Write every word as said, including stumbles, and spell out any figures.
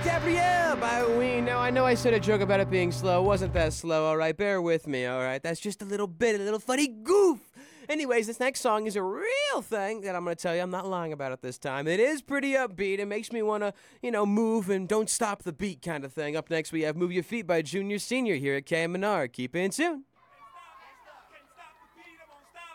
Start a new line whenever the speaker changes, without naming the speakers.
Gabrielle by Ween. Now, I know I said a joke about it being slow. It wasn't that slow, all right? Bear with me, all right? That's just a little bit, a little funny goof. Anyways, this next song is a real thing that I'm going to tell you. I'm not lying about it this time. It is pretty upbeat. It makes me want to, you know, move and don't stop the beat kind of thing. Up next, we have Move Your Feet by Junior Senior here at K M N R. Keep in tune.